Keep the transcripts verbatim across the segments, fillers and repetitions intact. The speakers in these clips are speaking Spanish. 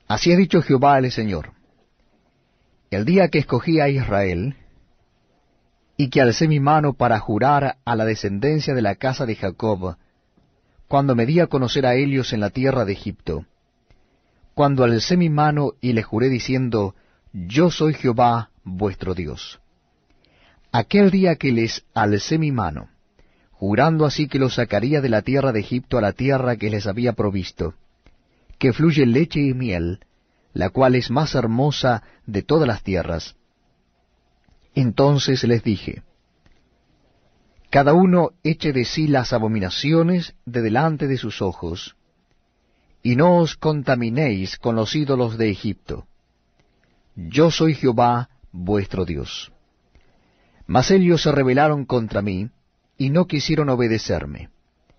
Así ha dicho Jehová el Señor: el día que escogí a Israel, y que alcé mi mano para jurar a la descendencia de la casa de Jacob, cuando me di a conocer a ellos en la tierra de Egipto, cuando alcé mi mano y les juré diciendo: yo soy Jehová vuestro Dios. Aquel día que les alcé mi mano, jurando así que los sacaría de la tierra de Egipto a la tierra que les había provisto, que fluye leche y miel, la cual es más hermosa de todas las tierras. Entonces les dije: cada uno eche de sí las abominaciones de delante de sus ojos, y no os contaminéis con los ídolos de Egipto. Yo soy Jehová vuestro Dios. Mas ellos se rebelaron contra mí, y no quisieron obedecerme.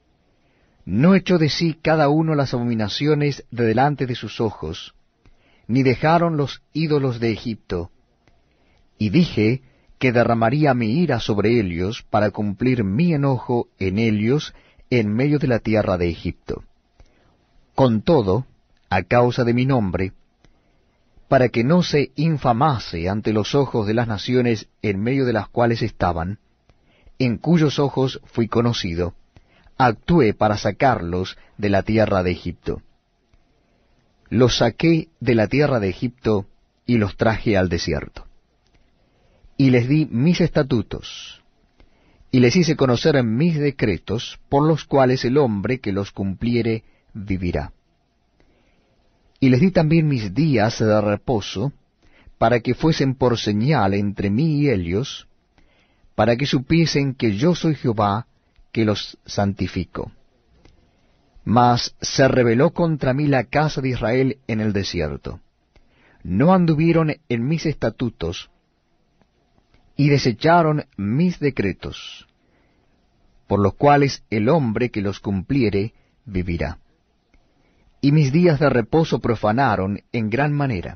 No echó de sí cada uno las abominaciones de delante de sus ojos, ni dejaron los ídolos de Egipto. Y dije que derramaría mi ira sobre ellos para cumplir mi enojo en ellos en medio de la tierra de Egipto. Con todo, a causa de mi nombre, para que no se infamase ante los ojos de las naciones en medio de las cuales estaban, en cuyos ojos fui conocido, actué para sacarlos de la tierra de Egipto. Los saqué de la tierra de Egipto y los traje al desierto. Y les di mis estatutos, y les hice conocer mis decretos, por los cuales el hombre que los cumpliere vivirá. Y les di también mis días de reposo, para que fuesen por señal entre mí y ellos, para que supiesen que yo soy Jehová, que los santifico. Mas se rebeló contra mí la casa de Israel en el desierto. No anduvieron en mis estatutos, y desecharon mis decretos, por los cuales el hombre que los cumpliere vivirá. Y mis días de reposo profanaron en gran manera.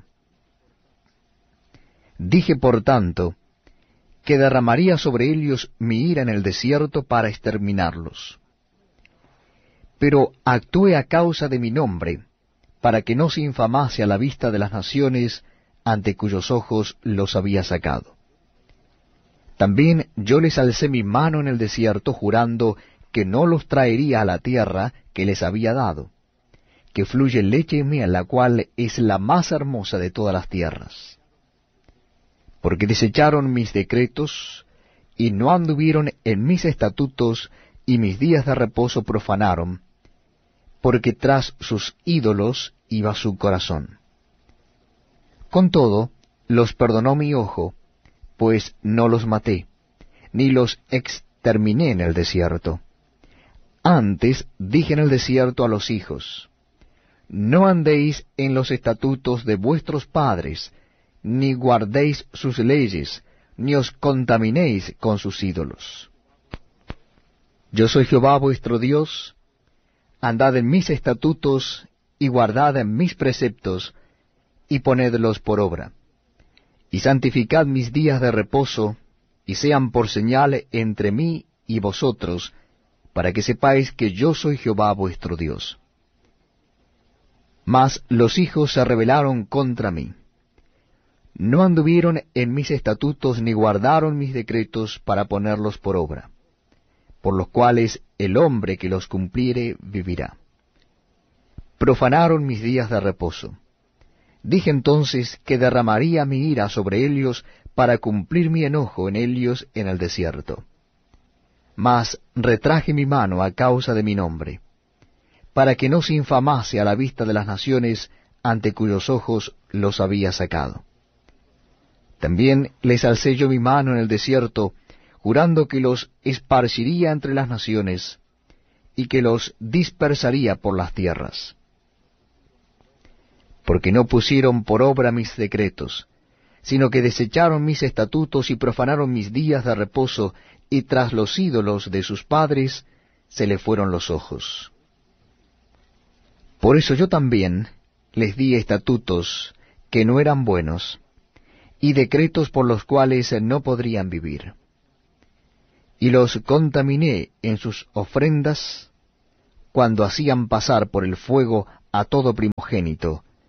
Dije, por tanto, que derramaría sobre ellos mi ira en el desierto para exterminarlos. Pero actué a causa de mi nombre, para que no se infamase a la vista de las naciones ante cuyos ojos los había sacado. También yo les alcé mi mano en el desierto, jurando que no los traería a la tierra que les había dado, que fluye leche y miel, la cual es la más hermosa de todas las tierras. Porque desecharon mis decretos, y no anduvieron en mis estatutos, y mis días de reposo profanaron, porque tras sus ídolos iba su corazón. Con todo, los perdonó mi ojo, pues no los maté, ni los exterminé en el desierto. Antes dije en el desierto a los hijos: no andéis en los estatutos de vuestros padres, ni guardéis sus leyes, ni os contaminéis con sus ídolos. Yo soy Jehová vuestro Dios, andad en mis estatutos, y guardad en mis preceptos, y ponedlos por obra. Y santificad mis días de reposo, y sean por señal entre mí y vosotros, para que sepáis que yo soy Jehová vuestro Dios. Mas los hijos se rebelaron contra mí. No anduvieron en mis estatutos, ni guardaron mis decretos para ponerlos por obra, por los cuales el hombre que los cumpliere vivirá. Profanaron mis días de reposo. Dije entonces que derramaría mi ira sobre ellos para cumplir mi enojo en ellos en el desierto. Mas retraje mi mano a causa de mi nombre, para que no se infamase a la vista de las naciones ante cuyos ojos los había sacado. También les alcé yo mi mano en el desierto, jurando que los esparciría entre las naciones, y que los dispersaría por las tierras. Porque no pusieron por obra mis decretos, sino que desecharon mis estatutos y profanaron mis días de reposo, y tras los ídolos de sus padres se le fueron los ojos. Por eso yo también les di estatutos que no eran buenos, y decretos por los cuales no podrían vivir. Y los contaminé en sus ofrendas, cuando hacían pasar por el fuego a todo primogénito,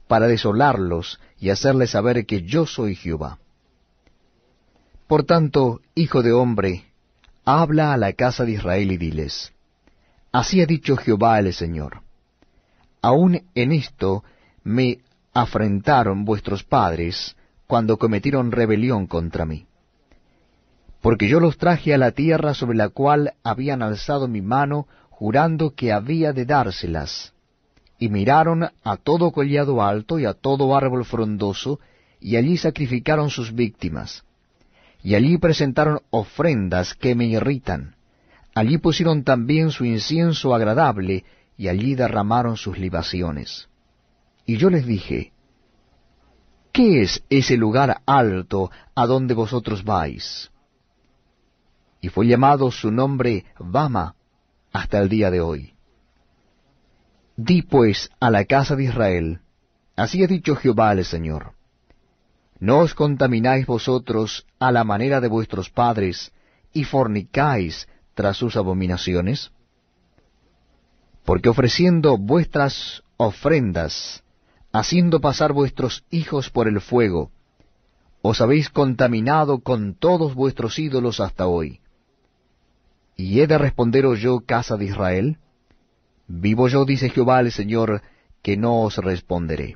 para desolarlos y hacerles saber que yo soy Jehová. Por tanto, hijo de hombre, habla a la casa de Israel y diles, así ha dicho Jehová el Señor, aun en esto me afrentaron vuestros padres cuando cometieron rebelión contra mí. Porque yo los traje a la tierra sobre la cual habían alzado mi mano, jurando que había de dárselas, y miraron a todo collado alto y a todo árbol frondoso, y allí sacrificaron sus víctimas. Y allí presentaron ofrendas que me irritan. Allí pusieron también su incienso agradable, y allí derramaron sus libaciones. Y yo les dije, ¿qué es ese lugar alto a donde vosotros vais? Y fue llamado su nombre Bama hasta el día de hoy. Di pues a la casa de Israel, así ha dicho Jehová el Señor, no os contamináis vosotros a la manera de vuestros padres, y fornicáis tras sus abominaciones, porque ofreciendo vuestras ofrendas, haciendo pasar vuestros hijos por el fuego, os habéis contaminado con todos vuestros ídolos hasta hoy. ¿Y he de responderos yo, casa de Israel? Vivo yo, dice Jehová el Señor, que no os responderé.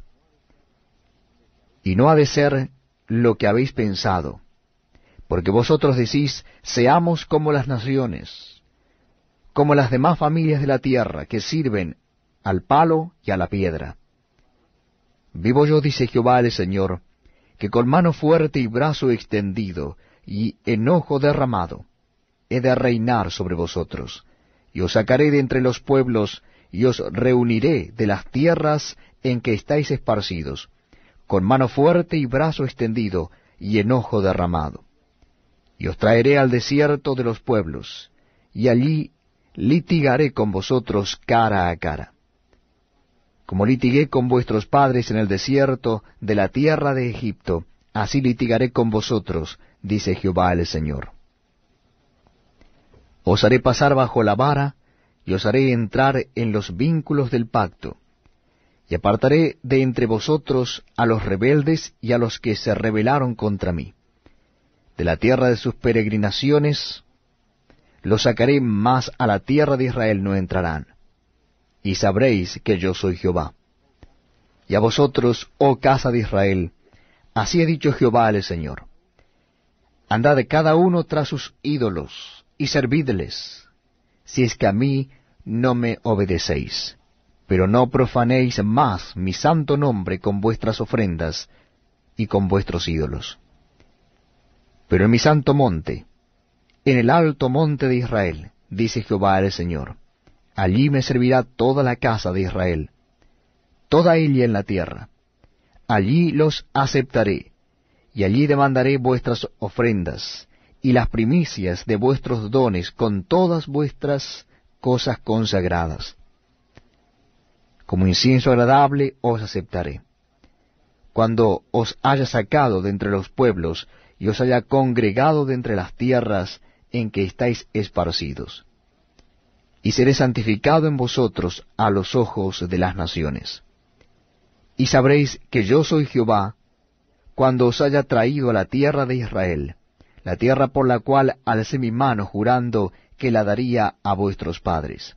Y no ha de ser lo que habéis pensado, porque vosotros decís, seamos como las naciones, como las demás familias de la tierra, que sirven al palo y a la piedra. Vivo yo, dice Jehová el Señor, que con mano fuerte y brazo extendido, y enojo derramado, he de reinar sobre vosotros, y os sacaré de entre los pueblos, y os reuniré de las tierras en que estáis esparcidos, con mano fuerte y brazo extendido, y enojo derramado. Y os traeré al desierto de los pueblos, y allí litigaré con vosotros cara a cara. Como litigué con vuestros padres en el desierto de la tierra de Egipto, así litigaré con vosotros, dice Jehová el Señor. Os haré pasar bajo la vara, y os haré entrar en los vínculos del pacto, y apartaré de entre vosotros a los rebeldes y a los que se rebelaron contra mí. De la tierra de sus peregrinaciones los sacaré, mas a la tierra de Israel no entrarán. Y sabréis que yo soy Jehová. Y a vosotros, oh casa de Israel, así ha dicho Jehová el Señor, andad cada uno tras sus ídolos, y servidles, si es que a mí no me obedecéis. Pero no profanéis más mi santo nombre con vuestras ofrendas y con vuestros ídolos. Pero en mi santo monte, en el alto monte de Israel, dice Jehová el Señor, allí me servirá toda la casa de Israel, toda ella en la tierra. Allí los aceptaré, y allí demandaré vuestras ofrendas, y las primicias de vuestros dones con todas vuestras cosas consagradas. Como incienso agradable os aceptaré. Cuando os haya sacado de entre los pueblos, y os haya congregado de entre las tierras en que estáis esparcidos. Y seré santificado en vosotros a los ojos de las naciones. Y sabréis que yo soy Jehová, cuando os haya traído a la tierra de Israel, la tierra por la cual alcé mi mano jurando que la daría a vuestros padres.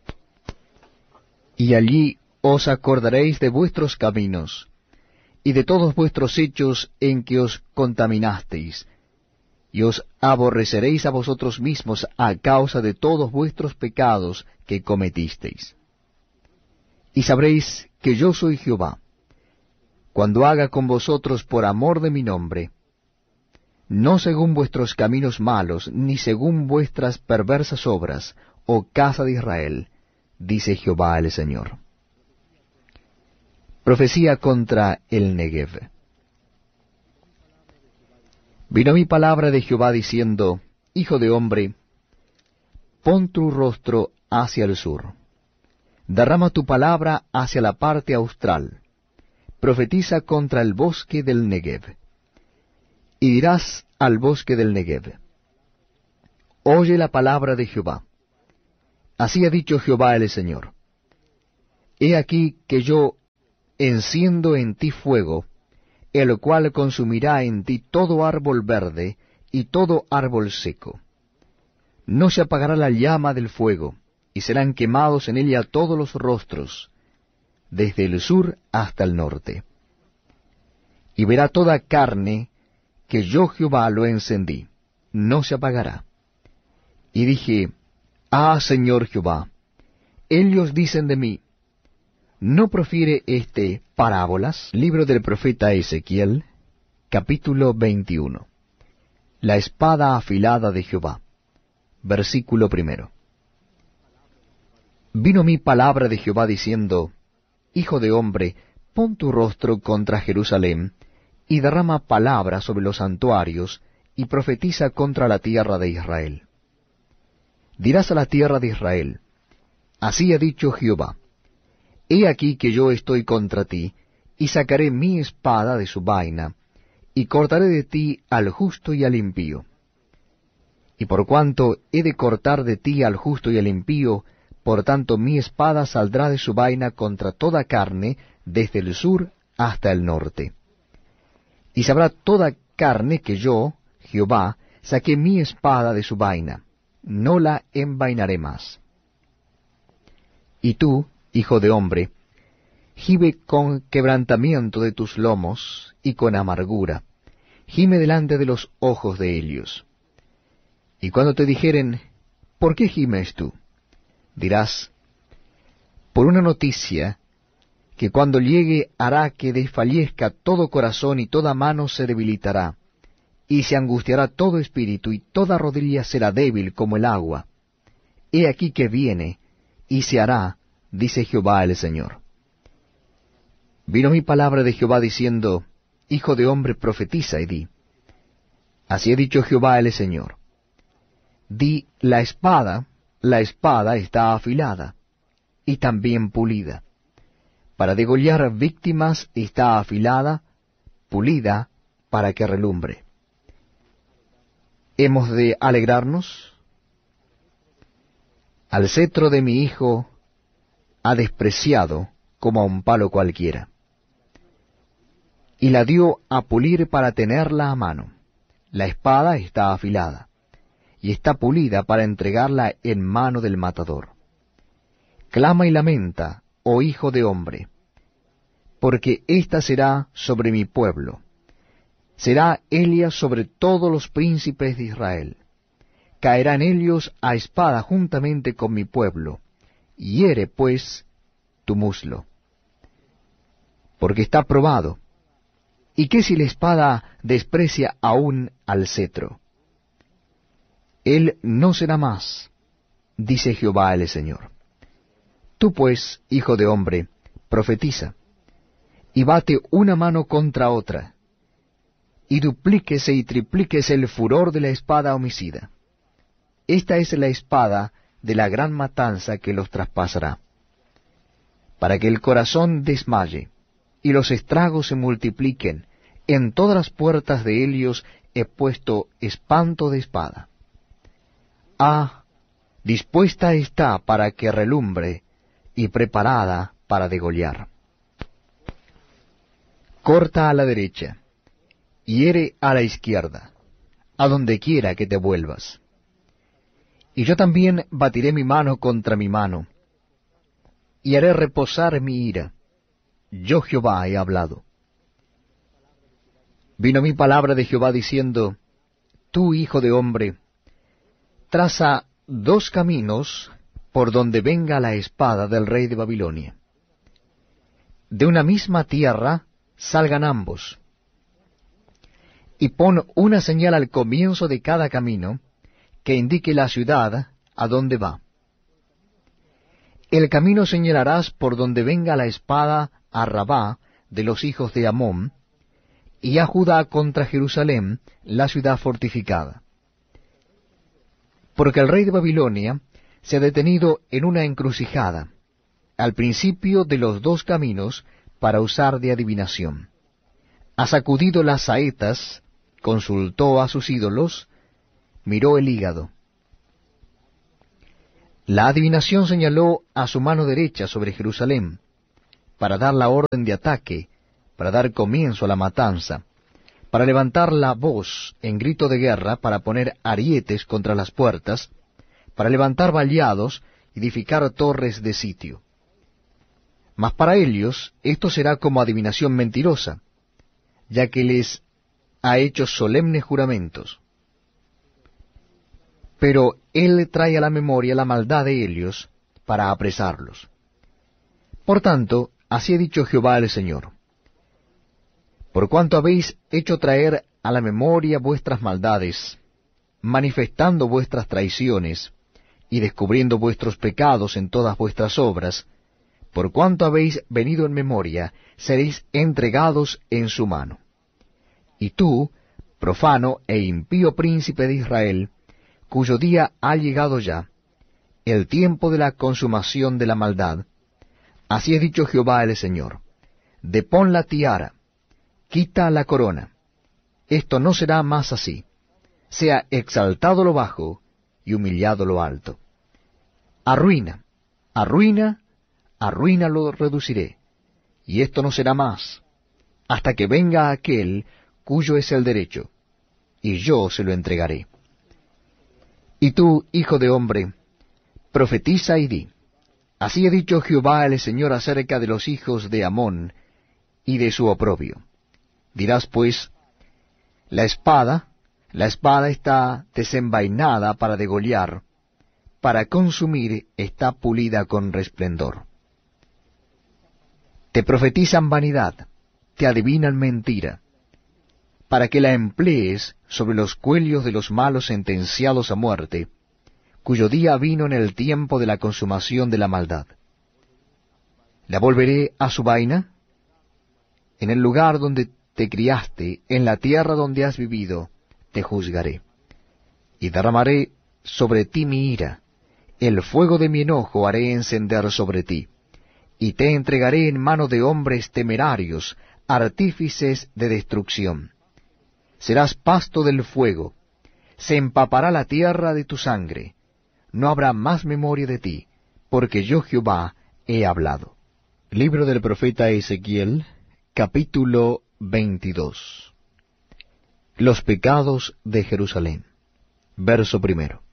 Y allí os acordaréis de vuestros caminos, y de todos vuestros hechos en que os contaminasteis, y os aborreceréis a vosotros mismos a causa de todos vuestros pecados que cometisteis. Y sabréis que yo soy Jehová, cuando haga con vosotros por amor de mi nombre, no según vuestros caminos malos, ni según vuestras perversas obras, oh casa de Israel, dice Jehová el Señor. Profecía contra el Negev. Vino mi palabra de Jehová diciendo, Hijo de hombre, pon tu rostro hacia el sur, derrama tu palabra hacia la parte austral, profetiza contra el bosque del Negev, y dirás al bosque del Negev, oye la palabra de Jehová. Así ha dicho Jehová el Señor, he aquí que yo enciendo en ti fuego, el cual consumirá en ti todo árbol verde y todo árbol seco. No se apagará la llama del fuego, y serán quemados en ella todos los rostros, desde el sur hasta el norte. Y verá toda carne que yo Jehová lo encendí, no se apagará. Y dije, Ah, Señor Jehová, ellos dicen de mí, ¿no profiere éste parábolas? Libro del profeta Ezequiel, capítulo veintiuno. La espada afilada de Jehová. Versículo primero. Vino mi palabra de Jehová diciendo, Hijo de hombre, pon tu rostro contra Jerusalén, y derrama palabra sobre los santuarios, y profetiza contra la tierra de Israel. Dirás a la tierra de Israel, Así ha dicho Jehová, He aquí que yo estoy contra ti, y sacaré mi espada de su vaina, y cortaré de ti al justo y al impío. Y por cuanto he de cortar de ti al justo y al impío, por tanto mi espada saldrá de su vaina contra toda carne, desde el sur hasta el norte. Y sabrá toda carne que yo, Jehová, saqué mi espada de su vaina, no la envainaré más. Y tú, hijo de hombre, gime con quebrantamiento de tus lomos, y con amargura, gime delante de los ojos de ellos. Y cuando te dijeren, ¿por qué gimes tú? Dirás, por una noticia, que cuando llegue hará que desfallezca todo corazón y toda mano se debilitará, y se angustiará todo espíritu, y toda rodilla será débil como el agua. He aquí que viene, y se hará, dice Jehová el Señor. Vino mi palabra de Jehová diciendo, Hijo de hombre, profetiza y di, Así ha dicho Jehová el Señor. Di, la espada, la espada está afilada, y también pulida. Para degollar víctimas está afilada, pulida, para que relumbre. ¿Hemos de alegrarnos? Al cetro de mi hijo ha despreciado como a un palo cualquiera, y la dio a pulir para tenerla a mano. La espada está afilada, y está pulida para entregarla en mano del matador. Clama y lamenta, oh hijo de hombre, porque ésta será sobre mi pueblo. Será ella sobre todos los príncipes de Israel. Caerán ellos a espada juntamente con mi pueblo. Hiere, pues, tu muslo. Porque está probado. ¿Y qué si la espada desprecia aún al cetro? Él no será más, dice Jehová el Señor. Tú pues, hijo de hombre, profetiza, y bate una mano contra otra, y duplíquese y triplíquese el furor de la espada homicida. Esta es la espada de la gran matanza que los traspasará, para que el corazón desmaye, y los estragos se multipliquen. En todas las puertas de ellos he puesto espanto de espada. Ah, dispuesta está para que relumbre, y preparada para degollar. Corta a la derecha, hiere a la izquierda, a donde quiera que te vuelvas. Y yo también batiré mi mano contra mi mano, y haré reposar mi ira. Yo Jehová he hablado. Vino mi palabra de Jehová diciendo, Tú, hijo de hombre, traza dos caminos por donde venga la espada del rey de Babilonia. De una misma tierra salgan ambos, y pon una señal al comienzo de cada camino, que indique la ciudad a donde va. El camino señalarás por donde venga la espada a Rabá de los hijos de Amón, y a Judá contra Jerusalén, la ciudad fortificada. Porque el rey de Babilonia se ha detenido en una encrucijada, al principio de los dos caminos, para usar de adivinación. Ha sacudido las saetas, consultó a sus ídolos, miró el hígado. La adivinación señaló a su mano derecha sobre Jerusalén, para dar la orden de ataque, para dar comienzo a la matanza, para levantar la voz en grito de guerra, para poner arietes contra las puertas, para levantar vallados y edificar torres de sitio. Mas para ellos esto será como adivinación mentirosa, ya que les ha hecho solemnes juramentos. Pero él trae a la memoria la maldad de ellos para apresarlos. Por tanto, así ha dicho Jehová el Señor: por cuanto habéis hecho traer a la memoria vuestras maldades, manifestando vuestras traiciones, y descubriendo vuestros pecados en todas vuestras obras, por cuanto habéis venido en memoria, seréis entregados en su mano. Y tú, profano e impío príncipe de Israel, cuyo día ha llegado ya, el tiempo de la consumación de la maldad, así ha dicho Jehová el Señor: depón la tiara, quita la corona. Esto no será más así. Sea exaltado lo bajo y humillado lo alto. Arruina, arruina, arruina lo reduciré, y esto no será más, hasta que venga aquel cuyo es el derecho, y yo se lo entregaré. Y tú, hijo de hombre, profetiza y di: así ha dicho Jehová el Señor acerca de los hijos de Amón y de su oprobio. Dirás pues: la espada, la espada está desenvainada para degollar, para consumir está pulida con resplendor. Te profetizan vanidad, te adivinan mentira, para que la emplees sobre los cuellos de los malos sentenciados a muerte, cuyo día vino en el tiempo de la consumación de la maldad. ¿La volveré a su vaina? En el lugar donde te criaste, en la tierra donde has vivido, te juzgaré. Y derramaré sobre ti mi ira, el fuego de mi enojo haré encender sobre ti, y te entregaré en mano de hombres temerarios, artífices de destrucción. Serás pasto del fuego, se empapará la tierra de tu sangre, no habrá más memoria de ti, porque yo Jehová he hablado. Libro del profeta Ezequiel, capítulo veintidós. Los pecados de Jerusalén. Verso primero.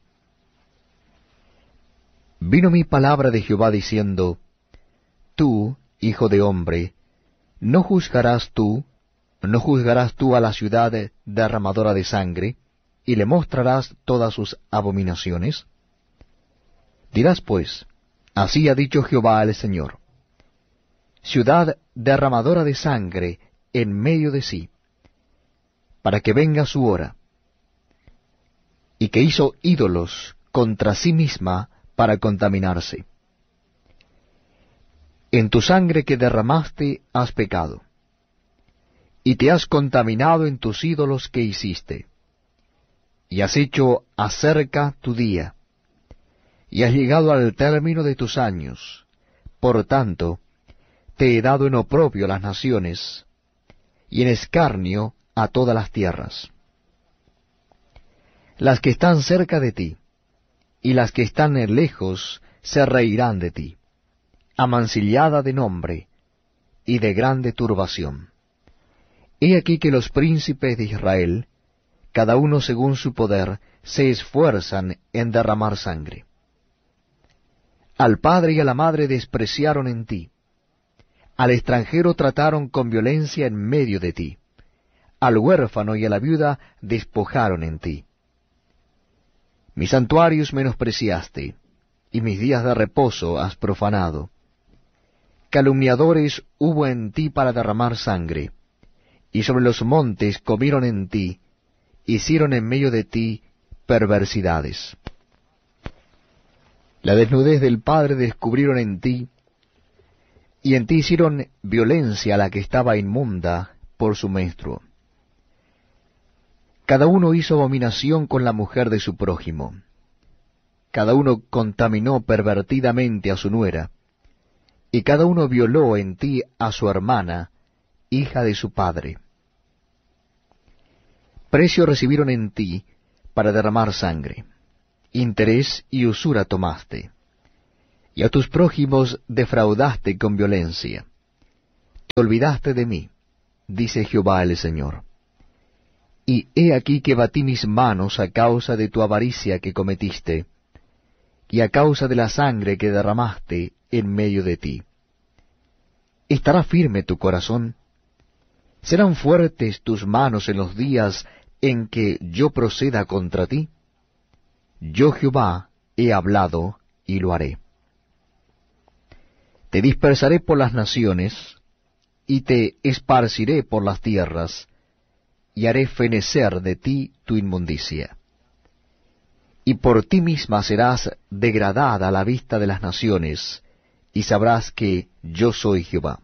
Vino mi palabra de Jehová diciendo: tú, hijo de hombre, ¿no juzgarás tú, no juzgarás tú a la ciudad derramadora de sangre, y le mostrarás todas sus abominaciones? Dirás pues: así ha dicho Jehová el Señor: ciudad derramadora de sangre en medio de sí, para que venga su hora, y que hizo ídolos contra sí misma para contaminarse. En tu sangre que derramaste has pecado, y te has contaminado en tus ídolos que hiciste, y has hecho acerca tu día, y has llegado al término de tus años. Por tanto, te he dado en oprobio a las naciones, y en escarnio a todas las tierras. Las que están cerca de ti, y las que están lejos, se reirán de ti, amancillada de nombre, y de grande turbación. He aquí que los príncipes de Israel, cada uno según su poder, se esfuerzan en derramar sangre. Al padre y a la madre despreciaron en ti, al extranjero trataron con violencia en medio de ti, al huérfano y a la viuda despojaron en ti. Mis santuarios menospreciaste, y mis días de reposo has profanado. Calumniadores hubo en ti para derramar sangre, y sobre los montes comieron en ti, hicieron en medio de ti perversidades. La desnudez del padre descubrieron en ti, y en ti hicieron violencia a la que estaba inmunda por su menstruo. Cada uno hizo abominación con la mujer de su prójimo. Cada uno contaminó pervertidamente a su nuera, y cada uno violó en ti a su hermana, hija de su padre. Precio recibieron en ti para derramar sangre, interés y usura tomaste, y a tus prójimos defraudaste con violencia, olvidaste de mí, dice Jehová el Señor. Y he aquí que batí mis manos a causa de tu avaricia que cometiste, y a causa de la sangre que derramaste en medio de ti. ¿Estará firme tu corazón? ¿Serán fuertes tus manos en los días en que yo proceda contra ti? Yo Jehová he hablado y lo haré. Te dispersaré por las naciones, y te esparciré por las tierras, y haré fenecer de ti tu inmundicia. Y por ti misma serás degradada a la vista de las naciones, y sabrás que yo soy Jehová.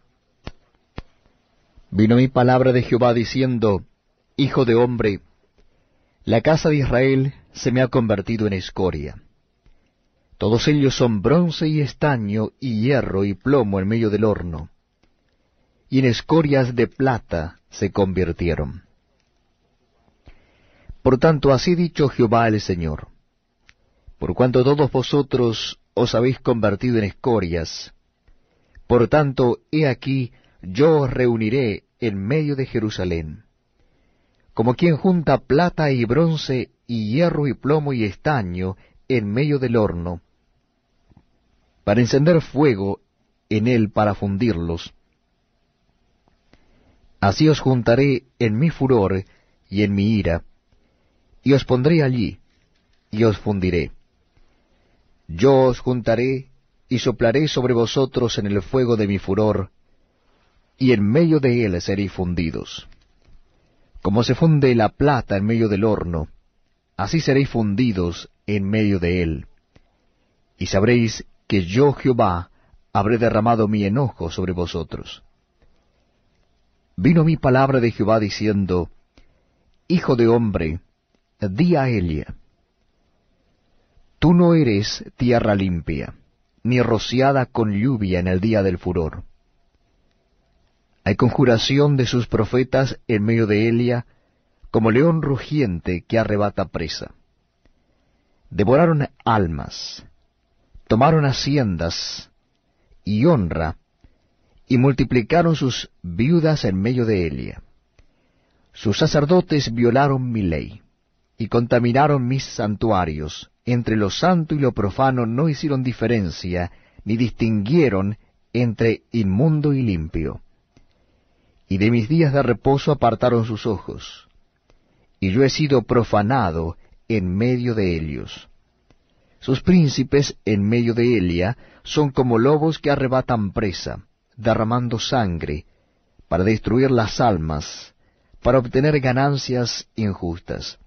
Vino mi palabra de Jehová diciendo, Hijo de hombre, la casa de Israel se me ha convertido en escoria. Todos ellos son bronce y estaño y hierro y plomo en medio del horno, y en escorias de plata se convirtieron. Por tanto, así dicho Jehová el Señor, por cuanto todos vosotros os habéis convertido en escorias, por tanto, he aquí, yo os reuniré en medio de Jerusalén, como quien junta plata y bronce y hierro y plomo y estaño en medio del horno, para encender fuego en él para fundirlos. Así os juntaré en mi furor y en mi ira, y os pondré allí, y os fundiré. Yo os juntaré, y soplaré sobre vosotros en el fuego de mi furor, y en medio de él seréis fundidos. Como se funde la plata en medio del horno, así seréis fundidos en medio de él. Y sabréis que yo Jehová habré derramado mi enojo sobre vosotros. Vino mi palabra de Jehová diciendo, Hijo de hombre, di a Elia, tú no eres tierra limpia, ni rociada con lluvia en el día del furor. Hay conjuración de sus profetas en medio de Elia, como león rugiente que arrebata presa. Devoraron almas, tomaron haciendas y honra, y multiplicaron sus viudas en medio de Elia. Sus sacerdotes violaron mi ley, y contaminaron mis santuarios. Entre lo santo y lo profano no hicieron diferencia, ni distinguieron entre inmundo y limpio. Y de mis días de reposo apartaron sus ojos, y yo he sido profanado en medio de ellos. Sus príncipes en medio de Elia son como lobos que arrebatan presa, derramando sangre, para destruir las almas, para obtener ganancias injustas.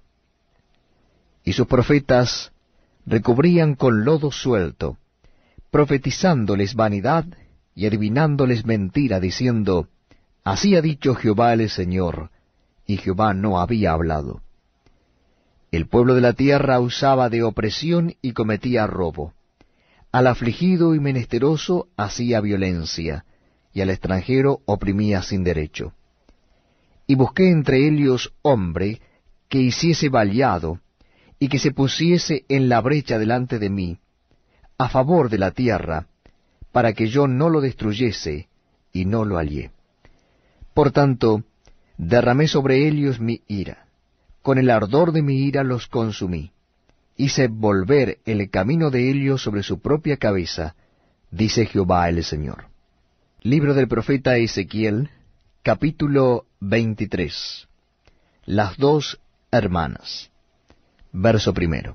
Y sus profetas recubrían con lodo suelto, profetizándoles vanidad y adivinándoles mentira, diciendo, Así ha dicho Jehová el Señor, y Jehová no había hablado. El pueblo de la tierra usaba de opresión y cometía robo. Al afligido y menesteroso hacía violencia, y al extranjero oprimía sin derecho. Y busqué entre ellos hombre que hiciese vallado, y que se pusiese en la brecha delante de mí, a favor de la tierra, para que yo no lo destruyese, y no lo hallé. Por tanto, derramé sobre ellos mi ira, con el ardor de mi ira los consumí, hice volver el camino de ellos sobre su propia cabeza, dice Jehová el Señor. Libro del profeta Ezequiel, capítulo veintitrés. Las dos hermanas. Verso primero.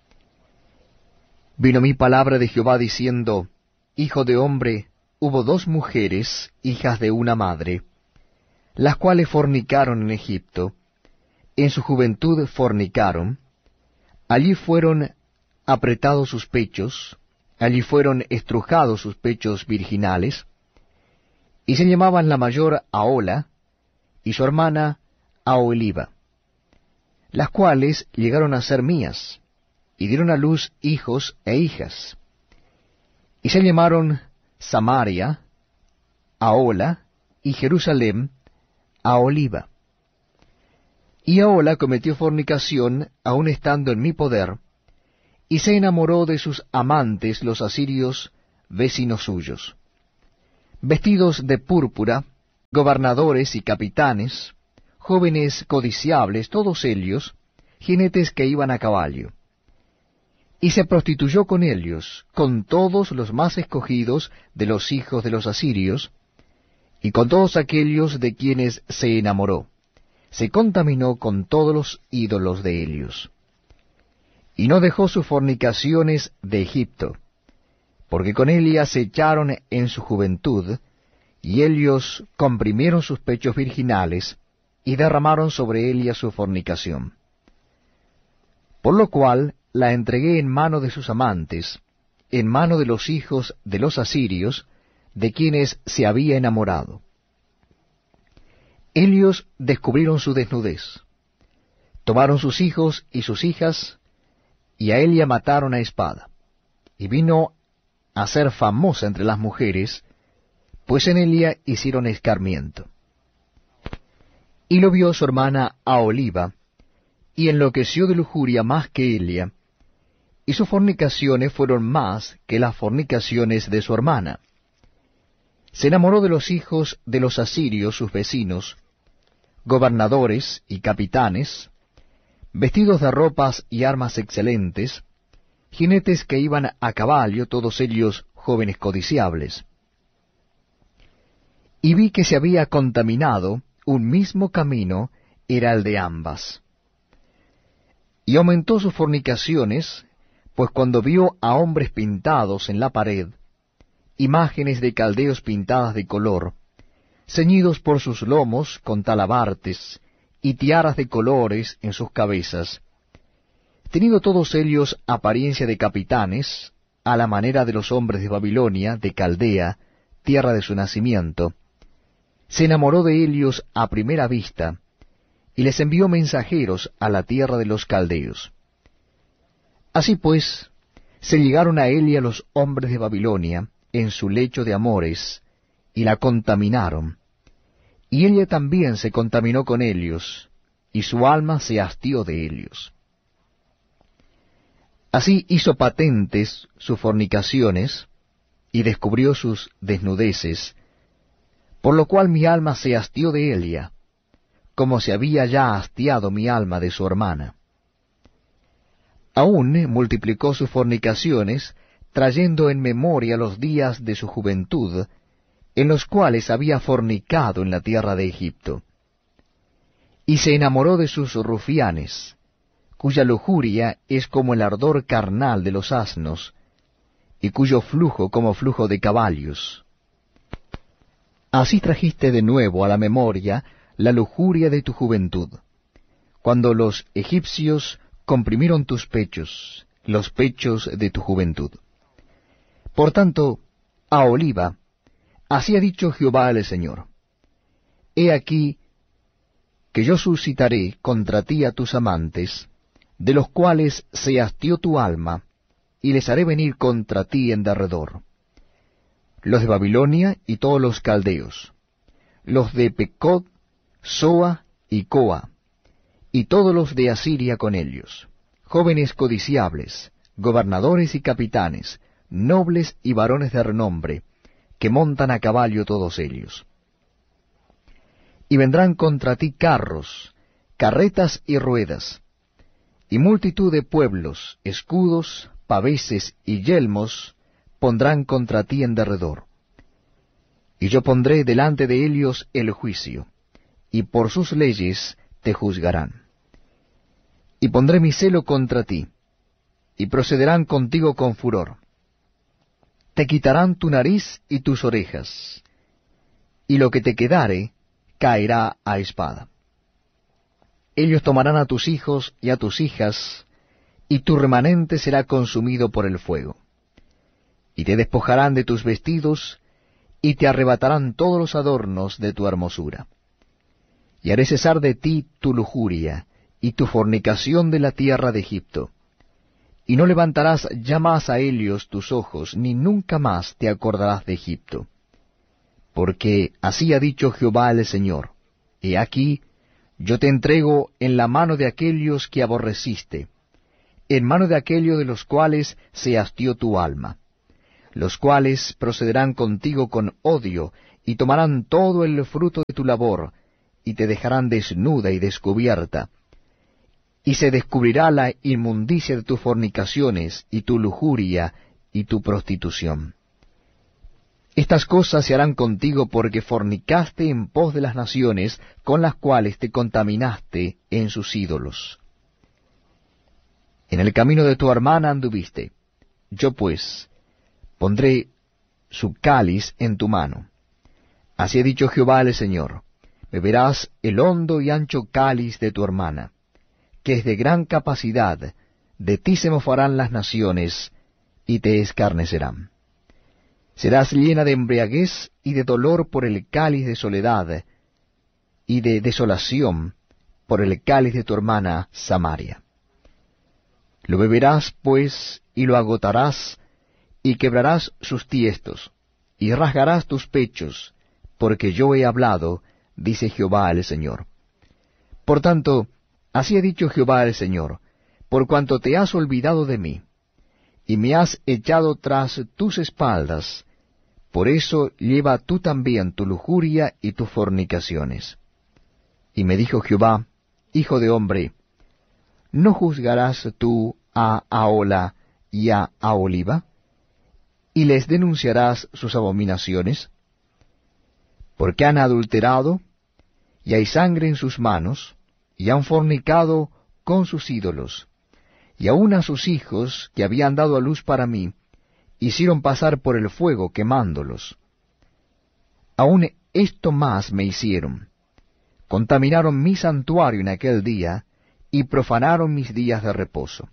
Vino mi palabra de Jehová diciendo, Hijo de hombre, hubo dos mujeres, hijas de una madre, las cuales fornicaron en Egipto, en su juventud fornicaron, allí fueron apretados sus pechos, allí fueron estrujados sus pechos virginales, y se llamaban la mayor Ahola, y su hermana Aholiba, las cuales llegaron a ser mías, y dieron a luz hijos e hijas. Y se llamaron Samaria, Ahola, y Jerusalén, Aholiba. Y Ahola cometió fornicación, aun estando en mi poder, y se enamoró de sus amantes los asirios, vecinos suyos. Vestidos de púrpura, gobernadores y capitanes, jóvenes codiciables, todos ellos, jinetes que iban a caballo. Y se prostituyó con ellos, con todos los más escogidos de los hijos de los asirios, y con todos aquellos de quienes se enamoró. Se contaminó con todos los ídolos de ellos. Y no dejó sus fornicaciones de Egipto, porque con Elia se echaron en su juventud, y ellos comprimieron sus pechos virginales, y derramaron sobre Elia su fornicación. Por lo cual la entregué en mano de sus amantes, en mano de los hijos de los asirios, de quienes se había enamorado. Ellos descubrieron su desnudez, tomaron sus hijos y sus hijas, y a Elia mataron a espada, y vino a ser famosa entre las mujeres, pues en Elia hicieron escarmiento. Y lo vio su hermana Aholiba, y enloqueció de lujuria más que Elia, y sus fornicaciones fueron más que las fornicaciones de su hermana. Se enamoró de los hijos de los asirios, sus vecinos, gobernadores y capitanes, vestidos de ropas y armas excelentes, jinetes que iban a caballo, todos ellos jóvenes codiciables. Y vi que se había contaminado, un mismo camino era el de ambas. Y aumentó sus fornicaciones, pues cuando vio a hombres pintados en la pared, imágenes de caldeos pintadas de color, ceñidos por sus lomos con talabartes, y tiaras de colores en sus cabezas, teniendo todos ellos apariencia de capitanes, a la manera de los hombres de Babilonia, de Caldea, tierra de su nacimiento, se enamoró de ellos a primera vista, y les envió mensajeros a la tierra de los caldeos. Así pues, se llegaron a Elia los hombres de Babilonia, en su lecho de amores, y la contaminaron, y ella también se contaminó con ellos, y su alma se hastió de ellos. Así hizo patentes sus fornicaciones, y descubrió sus desnudeces, por lo cual mi alma se hastió de Elia, como se había ya hastiado mi alma de su hermana. Aún multiplicó sus fornicaciones, trayendo en memoria los días de su juventud, en los cuales había fornicado en la tierra de Egipto. Y se enamoró de sus rufianes, cuya lujuria es como el ardor carnal de los asnos, y cuyo flujo como flujo de caballos. Así trajiste de nuevo a la memoria la lujuria de tu juventud, cuando los egipcios comprimieron tus pechos, los pechos de tu juventud. Por tanto, Aholiba, así ha dicho Jehová el Señor: He aquí que yo suscitaré contra ti a tus amantes, de los cuales se hastió tu alma, y les haré venir contra ti en derredor, los de Babilonia y todos los caldeos, los de Pecod, Soa y Coa, y todos los de Asiria con ellos, jóvenes codiciables, gobernadores y capitanes, nobles y varones de renombre, que montan a caballo todos ellos. Y vendrán contra ti carros, carretas y ruedas, y multitud de pueblos, escudos, paveses y yelmos pondrán contra ti en derredor. Y yo pondré delante de ellos el juicio, y por sus leyes te juzgarán. Y pondré mi celo contra ti, y procederán contigo con furor. Te quitarán tu nariz y tus orejas, y lo que te quedare caerá a espada. Ellos tomarán a tus hijos y a tus hijas, y tu remanente será consumido por el fuego. Y te despojarán de tus vestidos, y te arrebatarán todos los adornos de tu hermosura. Y haré cesar de ti tu lujuria, y tu fornicación de la tierra de Egipto. Y no levantarás ya más a ellos tus ojos, ni nunca más te acordarás de Egipto. Porque así ha dicho Jehová el Señor: He aquí, yo te entrego en la mano de aquellos que aborreciste, en mano de aquellos de los cuales se hastió tu alma. los cuales procederán contigo con odio, y tomarán todo el fruto de tu labor, y te dejarán desnuda y descubierta, y se descubrirá la inmundicia de tus fornicaciones, y tu lujuria, y tu prostitución. Estas cosas se harán contigo porque fornicaste en pos de las naciones con las cuales te contaminaste en sus ídolos. En el camino de tu hermana anduviste. Yo pues pondré su cáliz en tu mano. Así ha dicho Jehová el Señor: beberás el hondo y ancho cáliz de tu hermana, que es de gran capacidad. De ti se mofarán las naciones, y te escarnecerán. Serás llena de embriaguez y de dolor por el cáliz de soledad, y de desolación por el cáliz de tu hermana Samaria. Lo beberás, pues, y lo agotarás, y quebrarás sus tiestos, y rasgarás tus pechos, porque yo he hablado, dice Jehová el Señor. Por tanto, así ha dicho Jehová el Señor: por cuanto te has olvidado de mí, y me has echado tras tus espaldas, por eso lleva tú también tu lujuria y tus fornicaciones. Y me dijo Jehová: hijo de hombre, ¿no juzgarás tú a Ahola y a Aholiba, y les denunciarás sus abominaciones? Porque han adulterado, y hay sangre en sus manos, y han fornicado con sus ídolos, y aun a sus hijos, que habían dado a luz para mí, hicieron pasar por el fuego quemándolos. Aun esto más me hicieron: contaminaron mi santuario en aquel día, y profanaron mis días de reposo.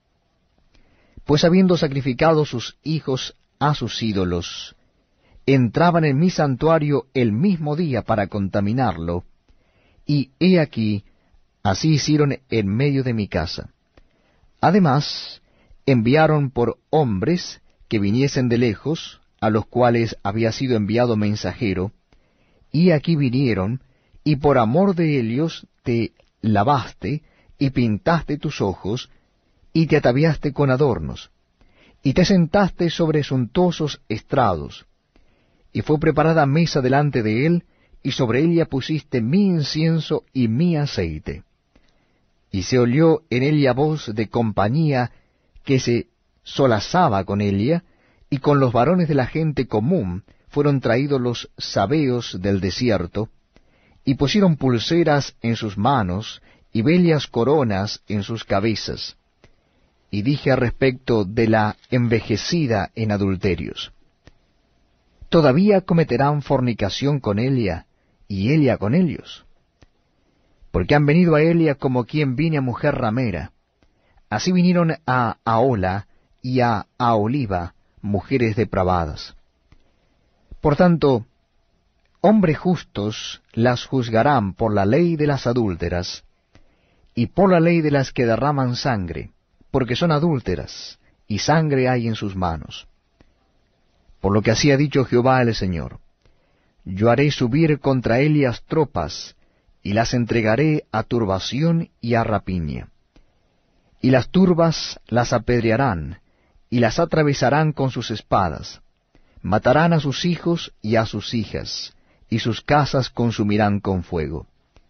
Pues habiendo sacrificado sus hijos a sus ídolos, entraban en mi santuario el mismo día para contaminarlo, y he aquí, así hicieron en medio de mi casa. Además, enviaron por hombres que viniesen de lejos, a los cuales había sido enviado mensajero, y aquí vinieron, y por amor de ellos te lavaste, y pintaste tus ojos, y te ataviaste con adornos, y te sentaste sobre suntuosos estrados, y fue preparada mesa delante de él, y sobre ella pusiste mi incienso y mi aceite. Y se oyó en ella voz de compañía que se solazaba con ella, y con los varones de la gente común fueron traídos los sabeos del desierto, y pusieron pulseras en sus manos, y bellas coronas en sus cabezas. Y dije al respecto de la envejecida en adulterios: ¿todavía cometerán fornicación con ella, y ella con ellos? Porque han venido a Elia como quien viene a mujer ramera. Así vinieron a Ahola y a Aholiba, mujeres depravadas. Por tanto, hombres justos las juzgarán por la ley de las adúlteras, y por la ley de las que derraman sangre, porque son adúlteras, y sangre hay en sus manos. Por lo que así ha dicho Jehová el Señor: yo haré subir contra ellas tropas, y las entregaré a turbación y a rapiña. Y las turbas las apedrearán, y las atravesarán con sus espadas. Matarán a sus hijos y a sus hijas, y sus casas consumirán con fuego.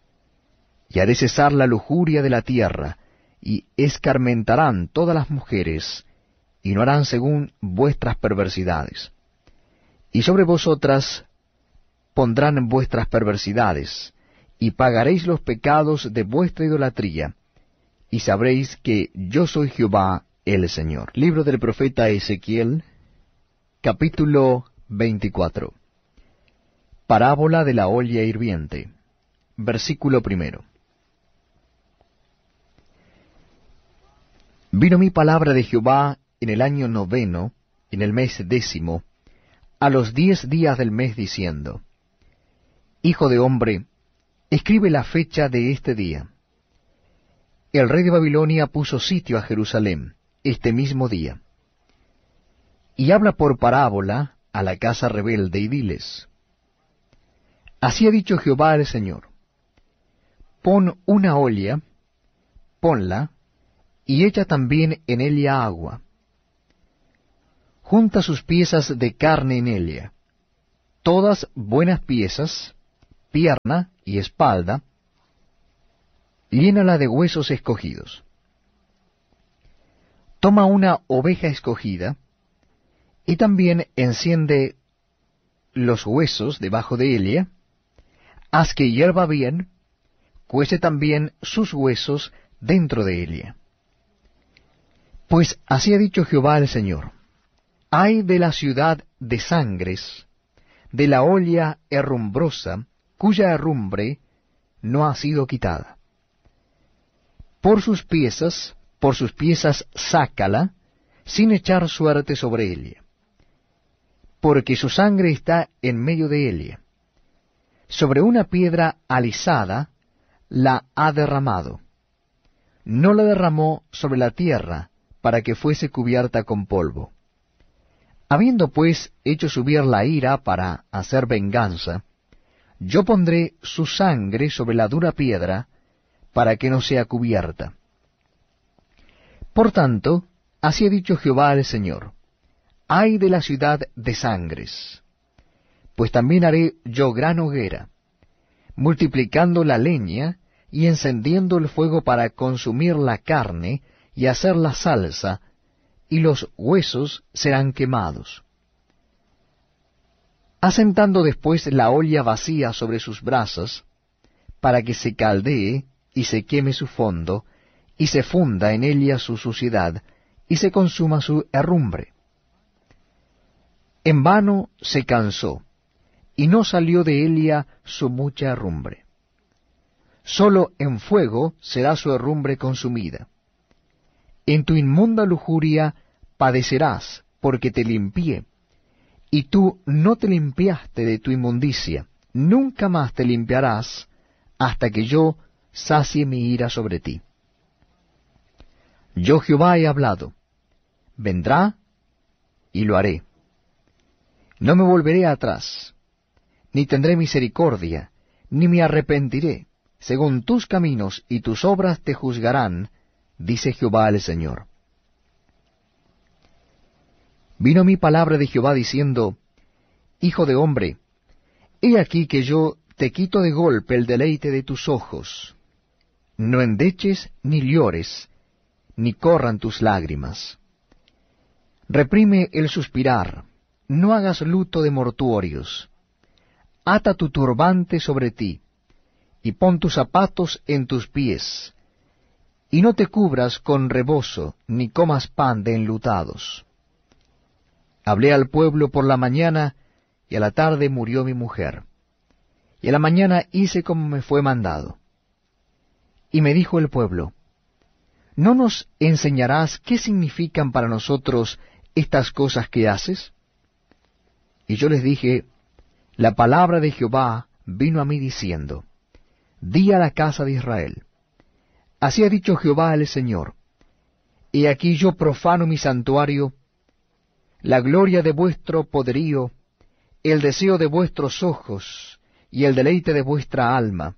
Y haré cesar la lujuria de la tierra, y escarmentarán todas las mujeres, y no harán según vuestras perversidades. Y sobre vosotras pondrán vuestras perversidades, y pagaréis los pecados de vuestra idolatría, y sabréis que yo soy Jehová el Señor. Libro del profeta Ezequiel, capítulo veinticuatro. Parábola de la olla hirviente. Versículo primero. Vino mi palabra de Jehová en el año noveno, en el mes décimo, a los diez días del mes, diciendo: Hijo de hombre, escribe la fecha de este día. El rey de Babilonia puso sitio a Jerusalén este mismo día. Y habla por parábola a la casa rebelde y diles: Así ha dicho Jehová el Señor: Pon una olla, ponla, y echa también en ella agua. junta sus piezas de carne en ella, todas buenas piezas, pierna y espalda, llénala de huesos escogidos. Toma una oveja escogida, y también enciende los huesos debajo de ella, haz que hierva bien, cuece también sus huesos dentro de ella. Pues así ha dicho Jehová el Señor: ay de la ciudad de sangres, de la olla herrumbrosa, cuya herrumbre no ha sido quitada. Por sus piezas, por sus piezas sácala, sin echar suerte sobre ella, porque su sangre está en medio de ella. Sobre una piedra alisada la ha derramado. No la derramó sobre la tierra, para que fuese cubierta con polvo. Habiendo pues hecho subir la ira para hacer venganza, yo pondré su sangre sobre la dura piedra, para que no sea cubierta. Por tanto, así ha dicho Jehová el Señor: ay de la ciudad de sangres, pues también haré yo gran hoguera, multiplicando la leña y encendiendo el fuego para consumir la carne y hacer la salsa, y los huesos serán quemados. Asentando después la olla vacía sobre sus brasas, para que se caldee y se queme su fondo, y se funda en ella su suciedad, y se consuma su herrumbre. En vano se cansó, y no salió de ella su mucha herrumbre. Sólo en fuego será su herrumbre consumida. En tu inmunda lujuria padecerás, porque te limpié, y tú no te limpiaste de tu inmundicia, nunca más te limpiarás, hasta que yo sacie mi ira sobre ti. Yo Jehová he hablado, vendrá y lo haré. No me volveré atrás, ni tendré misericordia, ni me arrepentiré. Según tus caminos y tus obras te juzgarán, dice Jehová el Señor. Vino mi palabra de Jehová diciendo: Hijo de hombre, he aquí que yo te quito de golpe el deleite de tus ojos. No endeches ni llores, ni corran tus lágrimas. Reprime el suspirar, no hagas luto de mortuorios. Ata tu turbante sobre ti, y pon tus zapatos en tus pies, y no te cubras con rebozo, ni comas pan de enlutados. Hablé al pueblo por la mañana, y a la tarde murió mi mujer. Y a la mañana hice como me fue mandado. Y me dijo el pueblo: ¿no nos enseñarás qué significan para nosotros estas cosas que haces? Y yo les dije: la palabra de Jehová vino a mí diciendo: di a la casa de Israel, así ha dicho Jehová el Señor: he aquí yo profano mi santuario, la gloria de vuestro poderío, el deseo de vuestros ojos, y el deleite de vuestra alma.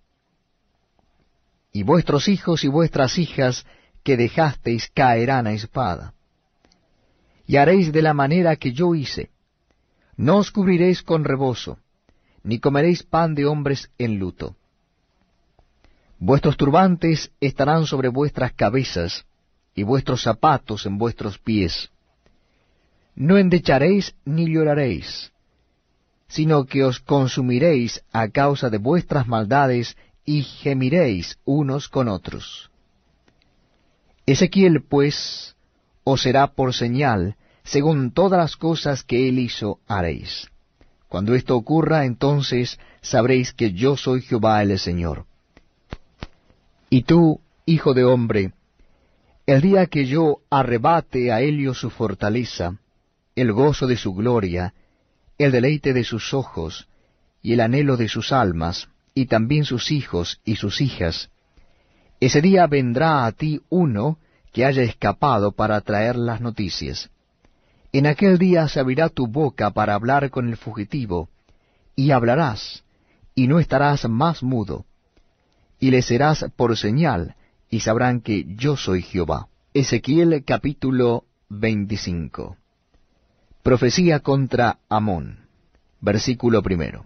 Y vuestros hijos y vuestras hijas que dejasteis caerán a espada. Y haréis de la manera que yo hice. No os cubriréis con rebozo, ni comeréis pan de hombres en luto. Vuestros turbantes estarán sobre vuestras cabezas, y vuestros zapatos en vuestros pies. No endecharéis ni lloraréis, sino que os consumiréis a causa de vuestras maldades, y gemiréis unos con otros. Ezequiel, pues, os será por señal, según todas las cosas que él hizo haréis. Cuando esto ocurra, entonces sabréis que yo soy Jehová el Señor. Y tú, hijo de hombre, el día que yo arrebate a Helio su fortaleza, el gozo de su gloria, el deleite de sus ojos, y el anhelo de sus almas, y también sus hijos y sus hijas, ese día vendrá a ti uno que haya escapado para traer las noticias. En aquel día se abrirá tu boca para hablar con el fugitivo, y hablarás, y no estarás más mudo, y le serás por señal, y sabrán que yo soy Jehová. Ezequiel capítulo veinticinco. Profecía contra Amón. Versículo primero.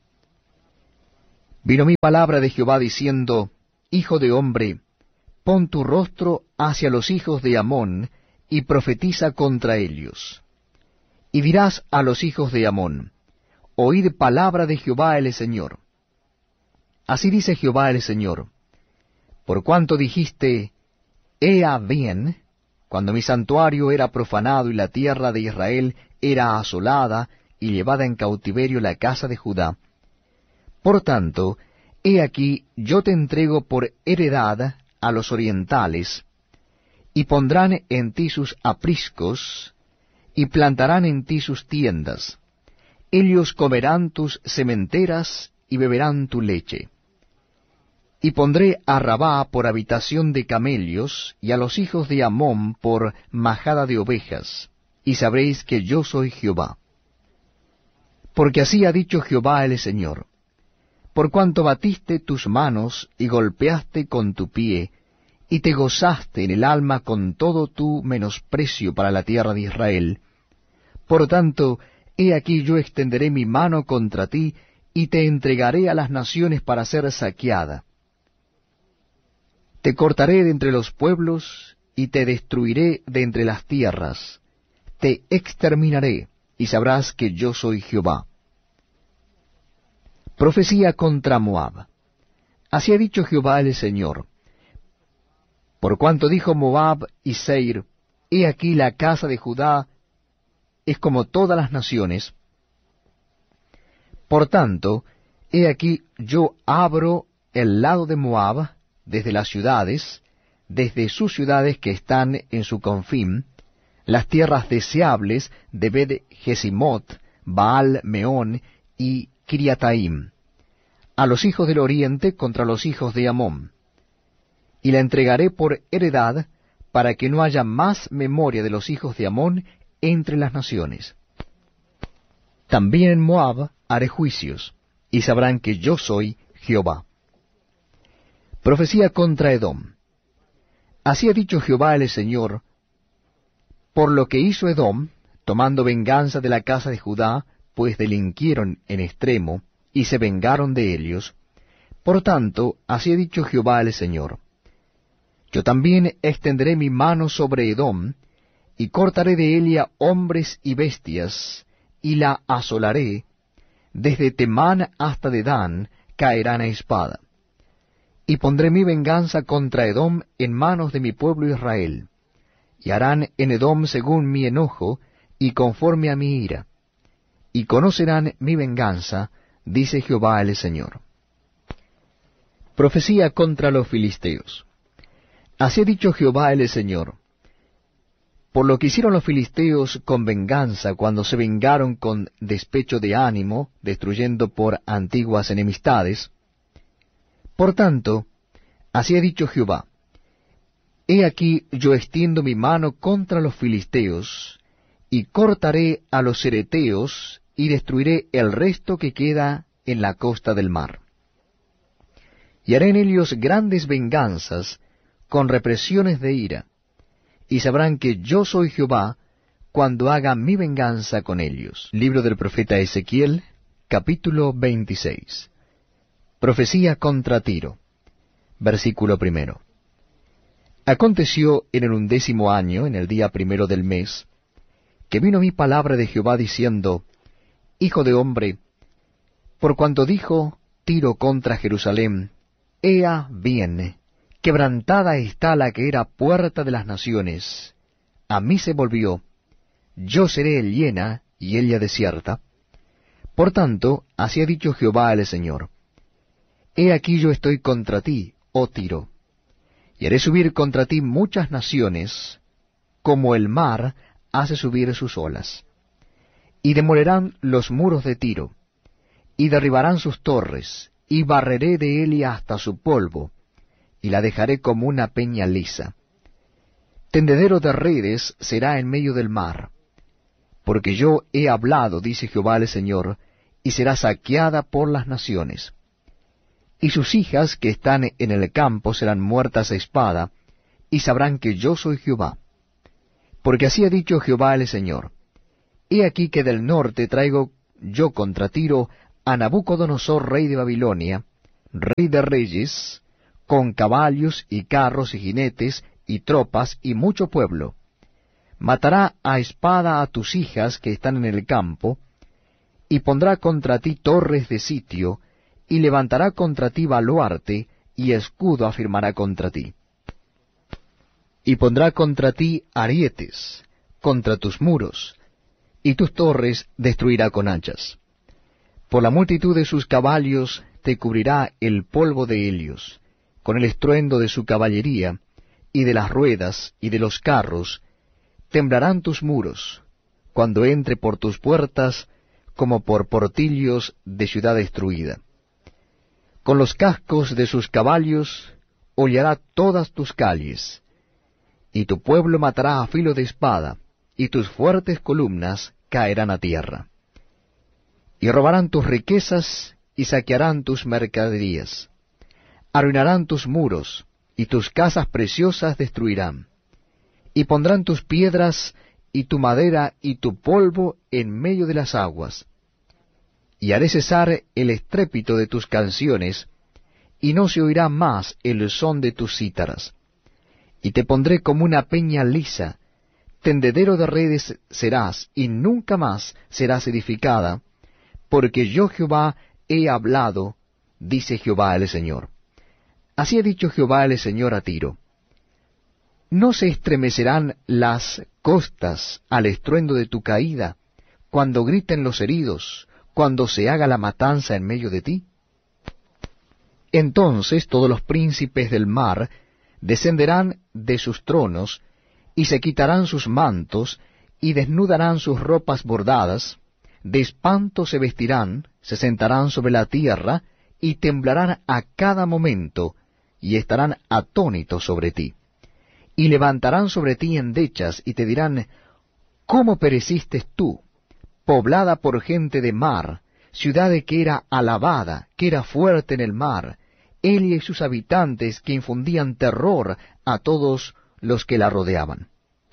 Vino mi palabra de Jehová diciendo, Hijo de hombre, pon tu rostro hacia los hijos de Amón, y profetiza contra ellos. Y dirás a los hijos de Amón, Oíd palabra de Jehová el Señor. Así dice Jehová el Señor, por cuanto dijiste, Ea bien, cuando mi santuario era profanado y la tierra de Israel era asolada y llevada en cautiverio la casa de Judá. Por tanto, he aquí yo te entrego por heredad a los orientales, y pondrán en ti sus apriscos, y plantarán en ti sus tiendas. Ellos comerán tus sementeras y beberán tu leche. Y pondré a Rabá por habitación de camellos, y a los hijos de Amón por majada de ovejas, y sabréis que yo soy Jehová. Porque así ha dicho Jehová el Señor, por cuanto batiste tus manos y golpeaste con tu pie, y te gozaste en el alma con todo tu menosprecio para la tierra de Israel, por tanto, he aquí yo extenderé mi mano contra ti, y te entregaré a las naciones para ser saqueada. Te cortaré de entre los pueblos, y te destruiré de entre las tierras. Te exterminaré, y sabrás que yo soy Jehová. Profecía contra Moab. Así ha dicho Jehová el Señor. Por cuanto dijo Moab y Seir, he aquí la casa de Judá es como todas las naciones. Por tanto, he aquí yo abro el lado de Moab, desde las ciudades, desde sus ciudades que están en su confín, las tierras deseables de Bet-Jesimot, Baal-Meón y Kiriataim, a los hijos del oriente contra los hijos de Amón. Y la entregaré por heredad, para que no haya más memoria de los hijos de Amón entre las naciones. También en Moab haré juicios, y sabrán que yo soy Jehová. Profecía contra Edom. Así ha dicho Jehová el Señor, por lo que hizo Edom, tomando venganza de la casa de Judá, pues delinquieron en extremo, y se vengaron de ellos. Por tanto, así ha dicho Jehová el Señor, yo también extenderé mi mano sobre Edom, y cortaré de ella hombres y bestias, y la asolaré, desde Temán hasta Dedán caerán a espada. Y pondré mi venganza contra Edom en manos de mi pueblo Israel, y harán en Edom según mi enojo, y conforme a mi ira, y conocerán mi venganza, dice Jehová el Señor. Profecía contra los filisteos. Así ha dicho Jehová el Señor, por lo que hicieron los filisteos con venganza cuando se vengaron con despecho de ánimo, destruyendo por antiguas enemistades. Por tanto, así ha dicho Jehová, he aquí yo extiendo mi mano contra los filisteos, y cortaré a los cereteos, y destruiré el resto que queda en la costa del mar. Y haré en ellos grandes venganzas, con represiones de ira, y sabrán que yo soy Jehová, cuando haga mi venganza con ellos. Libro del profeta Ezequiel, capítulo veintiséis. Profecía contra Tiro. Versículo primero. Aconteció en el undécimo año, en el día primero del mes, que vino mi palabra de Jehová diciendo, Hijo de hombre, por cuanto dijo Tiro contra Jerusalén, Ea bien, quebrantada está la que era puerta de las naciones, a mí se volvió, yo seré llena y ella desierta. Por tanto, así ha dicho Jehová el Señor, He aquí yo estoy contra ti, oh Tiro, y haré subir contra ti muchas naciones, como el mar hace subir sus olas. Y demolerán los muros de Tiro, y derribarán sus torres, y barreré de ella hasta su polvo, y la dejaré como una peña lisa. Tendedero de redes será en medio del mar, porque yo he hablado, dice Jehová el Señor, y será saqueada por las naciones. Y sus hijas que están en el campo serán muertas a espada, y sabrán que yo soy Jehová. Porque así ha dicho Jehová el Señor, He aquí que del norte traigo yo contra Tiro a Nabucodonosor, rey de Babilonia, rey de reyes, con caballos y carros y jinetes y tropas y mucho pueblo. Matará a espada a tus hijas que están en el campo, y pondrá contra ti torres de sitio, y levantará contra ti baluarte, y escudo afirmará contra ti. Y pondrá contra ti arietes, contra tus muros, y tus torres destruirá con hachas. Por la multitud de sus caballos te cubrirá el polvo de ellos, con el estruendo de su caballería, y de las ruedas, y de los carros, temblarán tus muros, cuando entre por tus puertas, como por portillos de ciudad destruida. Con los cascos de sus caballos hollará todas tus calles, y tu pueblo matará a filo de espada, y tus fuertes columnas caerán a tierra. Y robarán tus riquezas, y saquearán tus mercaderías. Arruinarán tus muros, y tus casas preciosas destruirán. Y pondrán tus piedras, y tu madera, y tu polvo en medio de las aguas. Y haré cesar el estrépito de tus canciones, y no se oirá más el son de tus cítaras. Y te pondré como una peña lisa, tendedero de redes serás, y nunca más serás edificada, porque yo Jehová he hablado, dice Jehová el Señor. Así ha dicho Jehová el Señor a Tiro. ¿No se estremecerán las costas al estruendo de tu caída, cuando griten los heridos, cuando se haga la matanza en medio de ti? Entonces todos los príncipes del mar descenderán de sus tronos, y se quitarán sus mantos, y desnudarán sus ropas bordadas, de espanto se vestirán, se sentarán sobre la tierra, y temblarán a cada momento, y estarán atónitos sobre ti. Y levantarán sobre ti endechas, y te dirán, ¿cómo pereciste tú, poblada por gente de mar, ciudad que era alabada, que era fuerte en el mar, ella y sus habitantes que infundían terror a todos los que la rodeaban?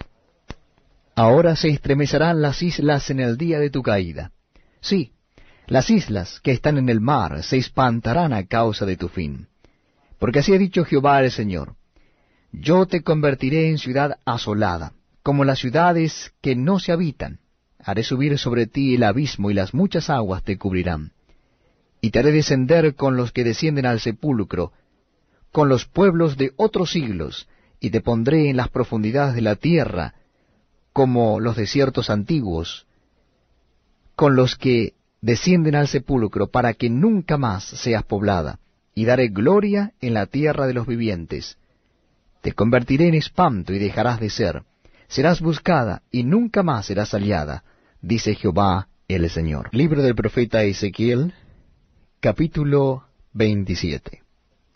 Ahora se estremecerán las islas en el día de tu caída. Sí, las islas que están en el mar se espantarán a causa de tu fin. Porque así ha dicho Jehová el Señor: yo te convertiré en ciudad asolada, como las ciudades que no se habitan. Haré subir sobre ti el abismo, y las muchas aguas te cubrirán. Y te haré descender con los que descienden al sepulcro, con los pueblos de otros siglos, y te pondré en las profundidades de la tierra, como los desiertos antiguos, con los que descienden al sepulcro, para que nunca más seas poblada, y daré gloria en la tierra de los vivientes. Te convertiré en espanto y dejarás de ser. Serás buscada y nunca más serás hallada, dice Jehová el Señor. Libro del profeta Ezequiel, capítulo veintisiete.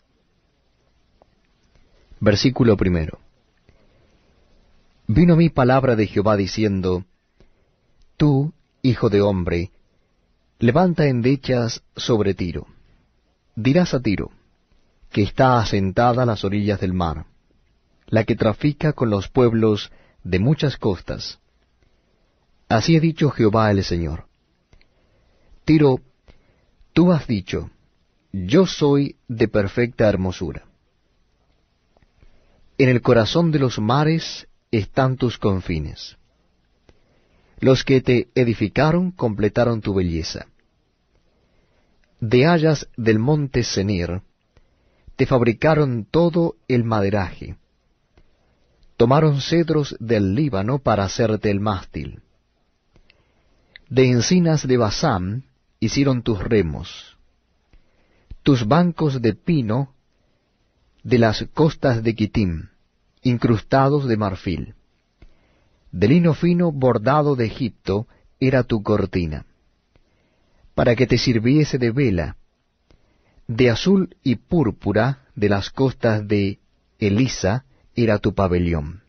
Versículo primero. Vino mi palabra de Jehová diciendo: tú, hijo de hombre, levanta endechas sobre Tiro. Dirás a Tiro, que está asentada a las orillas del mar, la que trafica con los pueblos de muchas costas. Así ha dicho Jehová el Señor. Tiro, tú has dicho, yo soy de perfecta hermosura. En el corazón de los mares están tus confines. Los que te edificaron completaron tu belleza. De hayas del monte Senir te fabricaron todo el maderaje. Tomaron cedros del Líbano para hacerte el mástil. De encinas de Basán hicieron tus remos. Tus bancos de pino de las costas de Quitim, incrustados de marfil. De lino fino bordado de Egipto era tu cortina, para que te sirviese de vela. De azul y púrpura de las costas de Elisa era tu pabellón.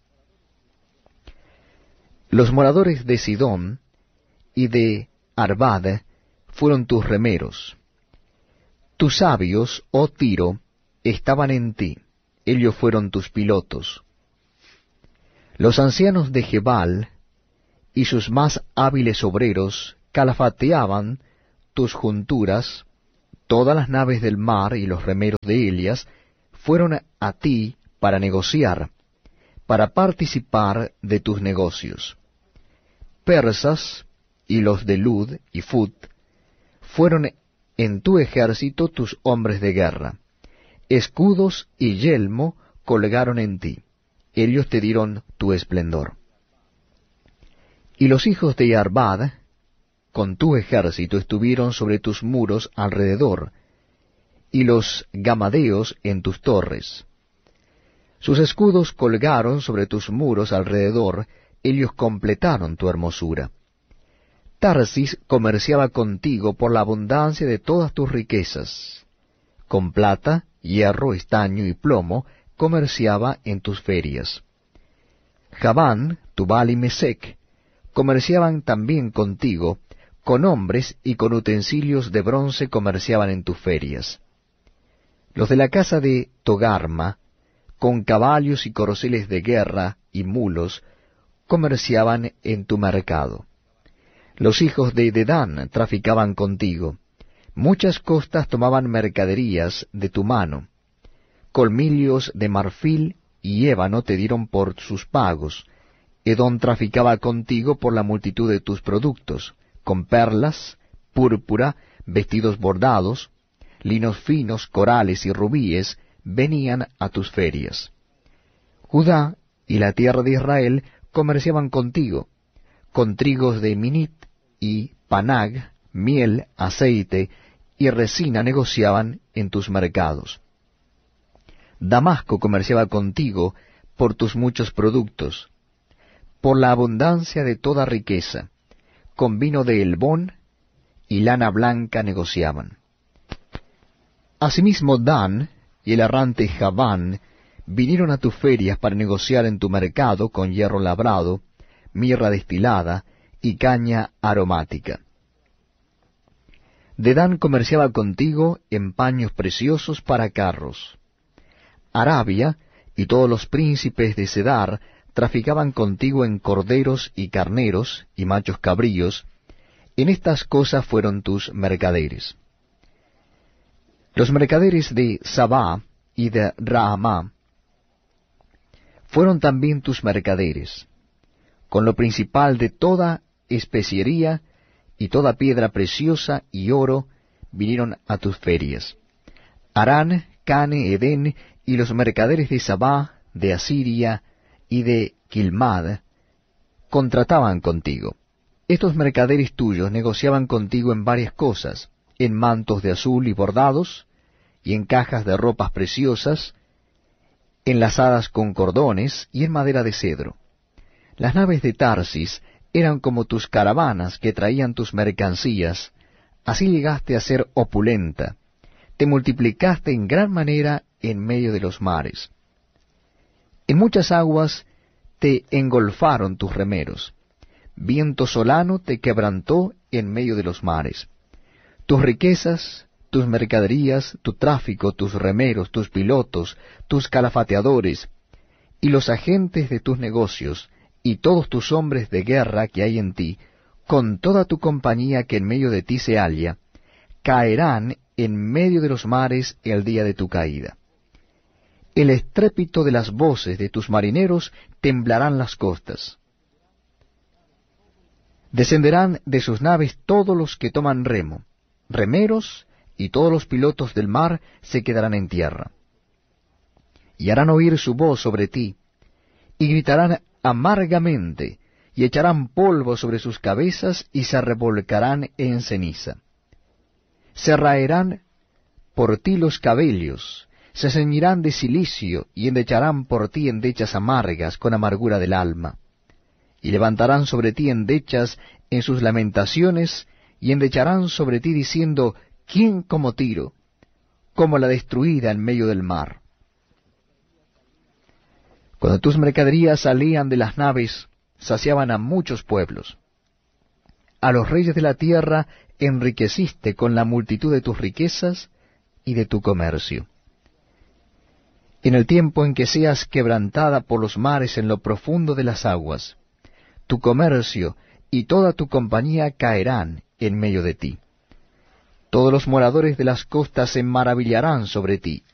Los moradores de Sidón y de Arvad fueron tus remeros. Tus sabios, oh Tiro, estaban en ti, ellos fueron tus pilotos. Los ancianos de Gebal y sus más hábiles obreros calafateaban tus junturas. Todas las naves del mar y los remeros de Elias fueron a ti para negociar, para participar de tus negocios. Persas y los de Lud y Fut fueron en tu ejército tus hombres de guerra. Escudos y yelmo colgaron en ti. Ellos te dieron tu esplendor. Y los hijos de Arvad, con tu ejército, estuvieron sobre tus muros alrededor, y los gamadeos en tus torres. Sus escudos colgaron sobre tus muros alrededor, ellos completaron tu hermosura. Tarsis comerciaba contigo por la abundancia de todas tus riquezas. Con plata, hierro, estaño y plomo comerciaba en tus ferias. Javán, Tubal y Mesec comerciaban también contigo, con hombres y con utensilios de bronce comerciaban en tus ferias. Los de la casa de Togarma, con caballos y corceles de guerra y mulos, comerciaban en tu mercado. Los hijos de Dedán traficaban contigo. Muchas costas tomaban mercaderías de tu mano. Colmillos de marfil y ébano te dieron por sus pagos. Edom traficaba contigo por la multitud de tus productos, con perlas, púrpura, vestidos bordados, linos finos, corales y rubíes venían a tus ferias. Judá y la tierra de Israel comerciaban contigo, con trigos de Minit y Panag, miel, aceite y resina negociaban en tus mercados. Damasco comerciaba contigo por tus muchos productos, por la abundancia de toda riqueza, con vino de Helbón y lana blanca negociaban. Asimismo Dan y el errante Javán vinieron a tus ferias para negociar en tu mercado con hierro labrado, mirra destilada y caña aromática. Dedán comerciaba contigo en paños preciosos para carros. Arabia y todos los príncipes de Cedar traficaban contigo en corderos y carneros y machos cabríos. En estas cosas fueron tus mercaderes. Los mercaderes de Sabá y de Raamá fueron también tus mercaderes, con lo principal de toda especiería y toda piedra preciosa y oro vinieron a tus ferias. Harán, Cane, Edén y los mercaderes de Sabá, de Asiria y de Quilmad contrataban contigo. Estos mercaderes tuyos negociaban contigo en varias cosas, en mantos de azul y bordados, y en cajas de ropas preciosas, enlazadas con cordones y en madera de cedro. Las naves de Tarsis eran como tus caravanas que traían tus mercancías, así llegaste a ser opulenta, te multiplicaste en gran manera en medio de los mares. En muchas aguas te engolfaron tus remeros, viento solano te quebrantó en medio de los mares. Tus riquezas, tus mercaderías, tu tráfico, tus remeros, tus pilotos, tus calafateadores, y los agentes de tus negocios, y todos tus hombres de guerra que hay en ti, con toda tu compañía que en medio de ti se halla, caerán en medio de los mares el día de tu caída. El estrépito de las voces de tus marineros temblarán las costas. Descenderán de sus naves todos los que toman remo, remeros, y todos los pilotos del mar se quedarán en tierra. Y harán oír su voz sobre ti, y gritarán amargamente, y echarán polvo sobre sus cabezas, y se revolcarán en ceniza. Se raerán por ti los cabellos, se ceñirán de cilicio, y endecharán por ti endechas amargas con amargura del alma. Y levantarán sobre ti endechas en sus lamentaciones, y endecharán sobre ti diciendo, ¿quién como Tiro, como la destruida en medio del mar? Cuando tus mercaderías salían de las naves, saciaban a muchos pueblos. A los reyes de la tierra enriqueciste con la multitud de tus riquezas y de tu comercio. En el tiempo en que seas quebrantada por los mares en lo profundo de las aguas, tu comercio y toda tu compañía caerán en medio de ti. Todos los moradores de las costas se maravillarán sobre ti,